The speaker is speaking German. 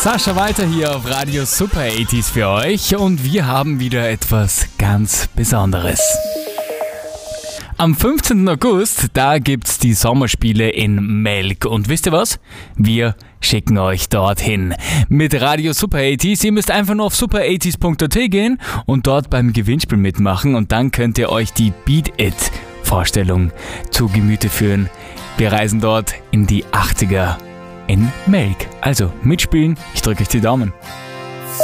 Sascha Walter hier auf Radio Super 80s für euch und wir haben wieder etwas ganz Besonderes. Am 15. August, da gibt's die Sommerspiele in Melk und wisst ihr was? Wir schicken euch dorthin mit Radio Super 80s. Ihr müsst einfach nur auf super80s.at gehen und dort beim Gewinnspiel mitmachen und dann könnt ihr euch die Beat It Vorstellung zu Gemüte führen. Wir reisen dort in die 80er in Melk. Also mitspielen, ich drücke euch die Daumen.